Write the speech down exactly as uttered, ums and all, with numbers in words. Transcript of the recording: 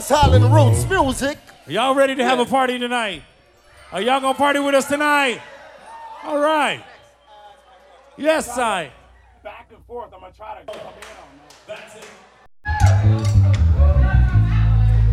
Island Roots Music. Y'all ready to have a party tonight? Are y'all gonna party with us tonight? All right. Yes, I. Back and forth. I'm gonna try to come in on that. That's it.